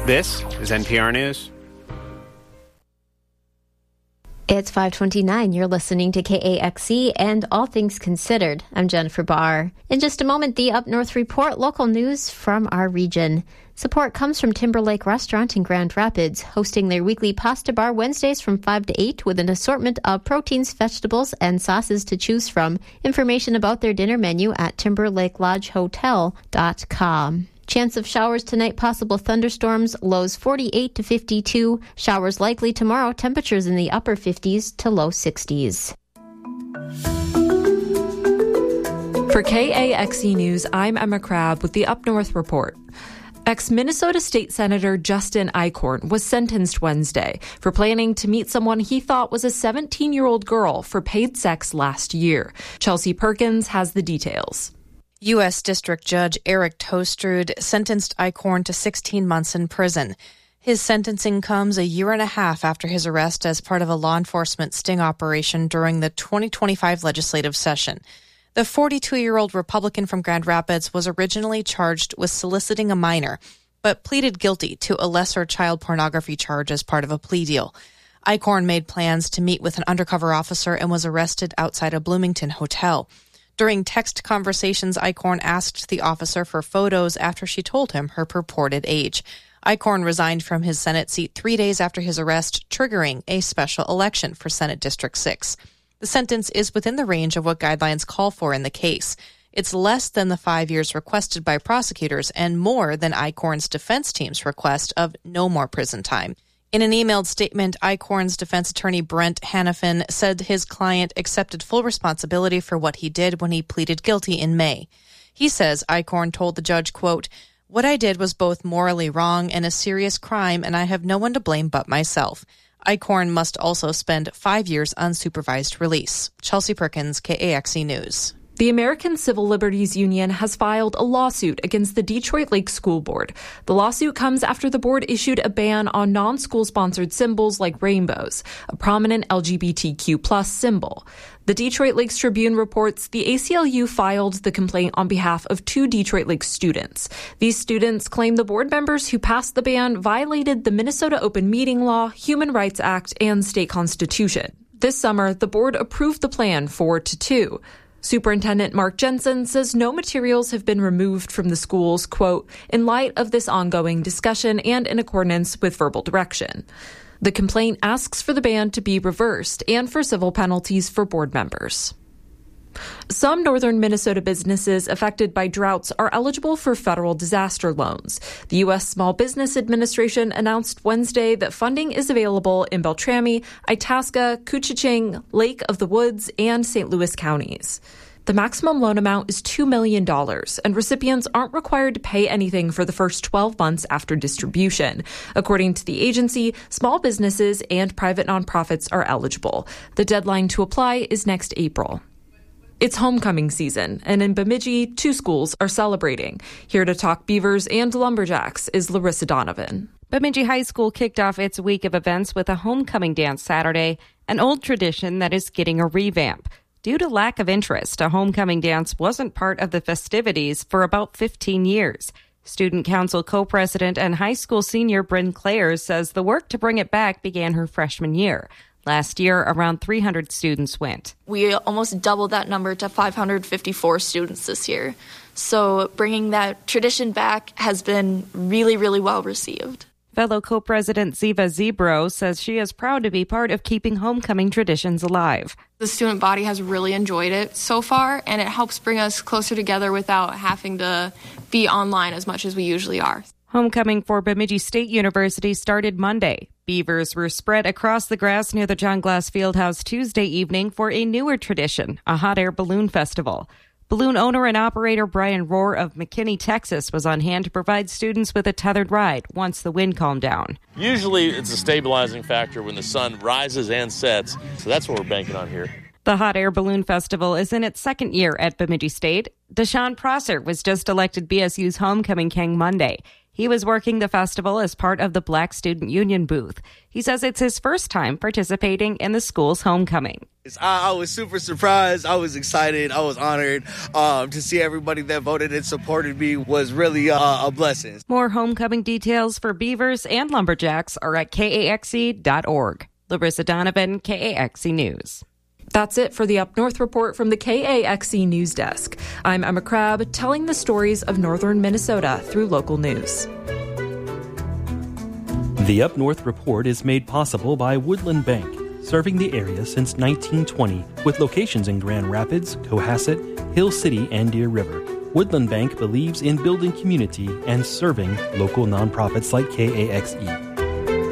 This is NPR News. It's 5:29. You're listening to KAXE and All Things Considered. I'm Jennifer Barr. In just a moment, the Up North Report, local news from our region. Support comes from Timberlake Restaurant in Grand Rapids, hosting their weekly pasta bar Wednesdays from 5 to 8 with an assortment of proteins, vegetables, and sauces to choose from. Information about their dinner menu at timberlakelodgehotel.com. Chance of showers tonight, possible thunderstorms, lows 48 to 52. Showers likely tomorrow, temperatures in the upper 50s to low 60s. For KAXE News, I'm Emma Crabb with the Up North Report. Ex-Minnesota State Senator Justin Eichhorn was sentenced Wednesday for planning to meet someone he thought was a 17-year-old girl for paid sex last year. Chelsea Perkins has the details. U.S. District Judge Eric Tostrud sentenced Eichhorn to 16 months in prison. His sentencing comes a year and a half after his arrest as part of a law enforcement sting operation during the 2025 legislative session. The 42-year-old Republican from Grand Rapids was originally charged with soliciting a minor, but pleaded guilty to a lesser child pornography charge as part of a plea deal. Eichhorn made plans to meet with an undercover officer and was arrested outside a Bloomington hotel. During text conversations, Eichhorn asked the officer for photos after she told him her purported age. Eichhorn resigned from his Senate seat 3 days after his arrest, triggering a special election for Senate District 6. The sentence is within the range of what guidelines call for in the case. It's less than the 5 years requested by prosecutors and more than Eichhorn's defense team's request of no more prison time. In an emailed statement, Eichhorn's defense attorney Brent Hanafin said his client accepted full responsibility for what he did when he pleaded guilty in May. He says Eichhorn told the judge, quote, "What I did was both morally wrong and a serious crime, and I have no one to blame but myself." Eichhorn must also spend 5 years on supervised release. Chelsea Perkins, KAXE News. The American Civil Liberties Union has filed a lawsuit against the Detroit Lake School Board. The lawsuit comes after the board issued a ban on non-school-sponsored symbols like rainbows, a prominent LGBTQ+ symbol. The Detroit Lakes Tribune reports the ACLU filed the complaint on behalf of 2 Detroit Lakes students. These students claim the board members who passed the ban violated the Minnesota Open Meeting Law, Human Rights Act, and state constitution. This summer, the board approved the plan 4-2. Superintendent Mark Jensen says no materials have been removed from the schools, quote, in light of this ongoing discussion and in accordance with verbal direction. The complaint asks for the ban to be reversed and for civil penalties for board members. Some northern Minnesota businesses affected by droughts are eligible for federal disaster loans. The U.S. Small Business Administration announced Wednesday that funding is available in Beltrami, Itasca, Koochiching, Lake of the Woods, and St. Louis counties. The maximum loan amount is $2 million, and recipients aren't required to pay anything for the first 12 months after distribution. According to the agency, small businesses and private nonprofits are eligible. The deadline to apply is next April. It's homecoming season, and in Bemidji, 2 schools are celebrating. Here to talk Beavers and Lumberjacks is Larissa Donovan. Bemidji High School kicked off its week of events with a homecoming dance Saturday, an old tradition that is getting a revamp. Due to lack of interest, a homecoming dance wasn't part of the festivities for about 15 years. Student Council co-president and high school senior Bryn Clares says the work to bring it back began her freshman year. Last year, around 300 students went. We almost doubled that number to 554 students this year. So bringing that tradition back has been really, really well received. Fellow co-president Ziva Zebro says she is proud to be part of keeping homecoming traditions alive. The student body has really enjoyed it so far, and it helps bring us closer together without having to be online as much as we usually are. Homecoming for Bemidji State University started Monday. Beavers were spread across the grass near the John Glass Fieldhouse Tuesday evening for a newer tradition, a hot air balloon festival. Balloon owner and operator Brian Rohr of McKinney, Texas, was on hand to provide students with a tethered ride once the wind calmed down. Usually it's a stabilizing factor when the sun rises and sets, so that's what we're banking on here. The Hot Air Balloon Festival is in its second year at Bemidji State. Deshaun Prosser was just elected BSU's homecoming king Monday. He was working the festival as part of the Black Student Union booth. He says it's his first time participating in the school's homecoming. I was super surprised. I was excited. I was honored to see everybody that voted and supported me was really a blessing. More homecoming details for Beavers and Lumberjacks are at KAXE.org. Larissa Donovan, KAXE News. That's it for the Up North Report from the KAXE News Desk. I'm Emma Crabb, telling the stories of northern Minnesota through local news. The Up North Report is made possible by Woodland Bank, serving the area since 1920 with locations in Grand Rapids, Cohasset, Hill City, and Deer River. Woodland Bank believes in building community and serving local nonprofits like KAXE.